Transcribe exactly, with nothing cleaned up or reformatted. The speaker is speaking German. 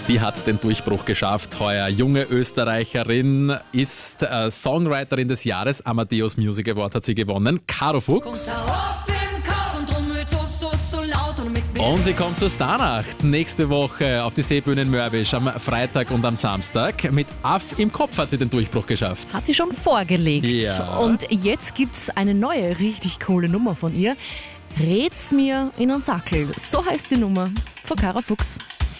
Sie hat den Durchbruch geschafft. Heuer junge Österreicherin, ist äh, Songwriterin des Jahres. Amadeus Music Award hat sie gewonnen. Caro Fuchs. Und sie kommt zur Starnacht nächste Woche auf die Seebühne in Mörbisch am Freitag und am Samstag. Mit Aff im Kopf hat sie den Durchbruch geschafft. Hat sie schon vorgelegt. Ja. Und jetzt gibt's eine neue, richtig coole Nummer von ihr. Red's mir in einen Sackel. So heißt die Nummer von Caro Fuchs.